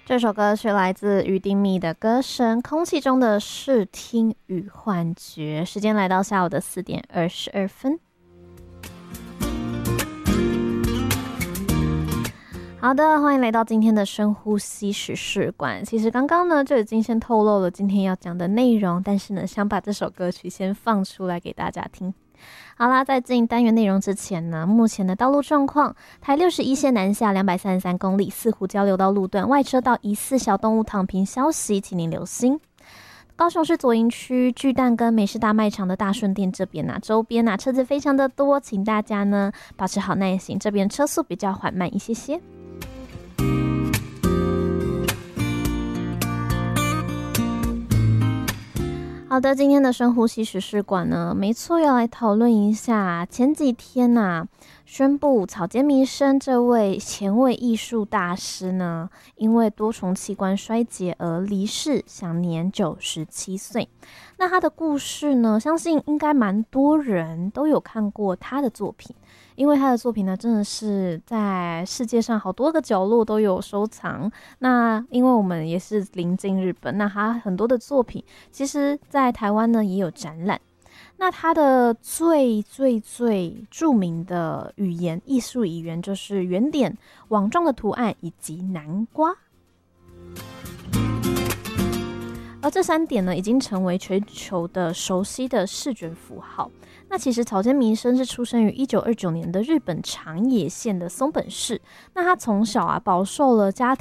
这首歌是来自于丁密的歌声《空气中的视听与幻觉》。时间来到下午的4:22。好的，欢迎来到今天的深呼吸时事馆。其实刚刚呢就已经先透露了今天要讲的内容，但是呢想把这首歌曲先放出来给大家听。好啦，在进单元内容之前呢，目前的道路状况，台61线南下233公里，四湖交流道路段外车道疑似小动物躺平消息，请您留心。高雄市左营区巨蛋跟美式大卖场的大顺店这边周边车子非常的多，请大家呢保持好耐心，这边车速比较缓慢一些些。好的，今天的深呼吸时事馆呢，没错，要来讨论一下前几天宣布草间弥生这位前卫艺术大师呢，因为多重器官衰竭而离世，享年97岁。那他的故事呢，相信应该蛮多人都有看过他的作品，因为他的作品呢，真的是在世界上好多个角落都有收藏。那因为我们也是临近日本，那他很多的作品，其实在台湾呢也有展览。那他的最著名的艺术语言就是圆点、网状的图案以及南瓜。而这3点呢，已经成为全球的熟悉的视觉符号。那其实草间弥生是出生于1929年的日本长野县的松本市。那他从小饱受了家